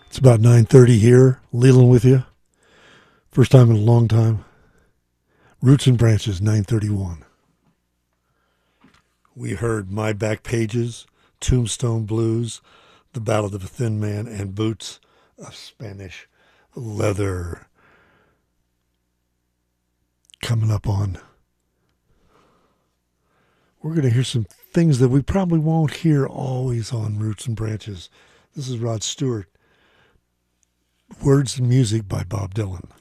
It's about 9:30 here, Leland with you. First time in a long time. Roots and Branches, 931. We heard My Back Pages, Tombstone Blues, The Ballad of a Thin Man, and Boots of Spanish Leather. Coming up on, we're going to hear some things that we probably won't hear always on Roots and Branches. This is Rod Stewart. Words and music by Bob Dylan.